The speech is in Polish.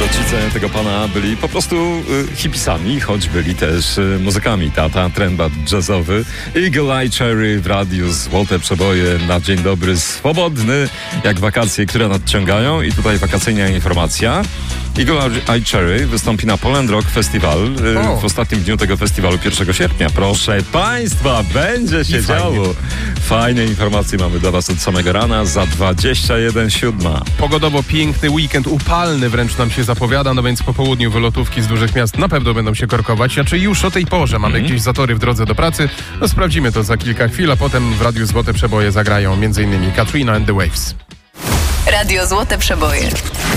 rodzice tego pana byli po prostu hipisami, choć byli też muzykami. Tata, trendbat jazzowy, Eagle Eye Cherry w radiu, złote przeboje na dzień dobry, swobodny, jak wakacje, które nadciągają. I tutaj wakacyjna informacja. Eagle Eye Cherry wystąpi na Poland Rock Festival w ostatnim dniu tego festiwalu 1 sierpnia. Proszę Państwa, będzie się działo. Fajne informacje mamy dla Was od samego rana za 21:07. Pogodowo piękny weekend, upalny wręcz nam się zapowiada, no więc po południu wylotówki z dużych miast na pewno będą się korkować. A czy już o tej porze mamy gdzieś zatory w drodze do pracy? No sprawdzimy to za kilka chwil, a potem w Radiu Złote Przeboje zagrają m.in. Katrina and the Waves. Radio Złote Przeboje.